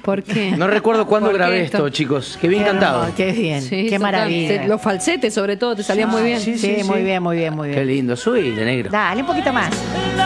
¿Por qué? No recuerdo cuándo ¿Por qué grabé esto, chicos. Qué bien cantado. Qué bien, Sí, qué total. maravilla. Los falsetes, sobre todo, te salían muy bien. Sí, muy bien, muy bien, muy bien. Qué lindo. Subile, negro. Dale, un poquito más.